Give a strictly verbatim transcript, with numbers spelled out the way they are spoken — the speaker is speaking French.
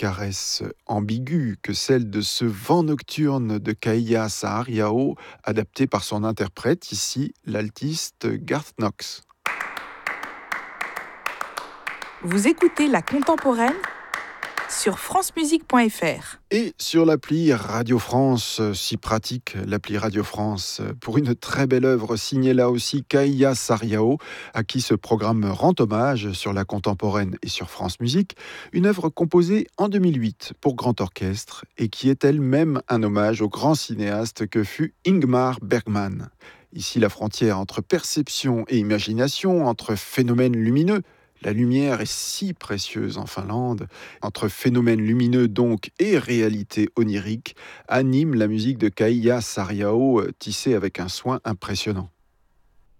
caresse ambiguë que celle de ce vent nocturne de Kaia Saariaho, adapté par son interprète, ici l'altiste Garth Knox. Vous écoutez La Contemporaine sur france musique point f r. Et sur l'appli Radio France, si pratique, l'appli Radio France, pour une très belle œuvre signée là aussi Kaia Saariaho, à qui ce programme rend hommage sur La Contemporaine et sur France Musique, une œuvre composée en deux mille huit pour grand orchestre et qui est elle-même un hommage au grand cinéaste que fut Ingmar Bergman. Ici la frontière entre perception et imagination, entre phénomènes lumineux, la lumière est si précieuse en Finlande, entre phénomènes lumineux donc et réalité onirique, anime la musique de Kaia Saariaho, tissée avec un soin impressionnant.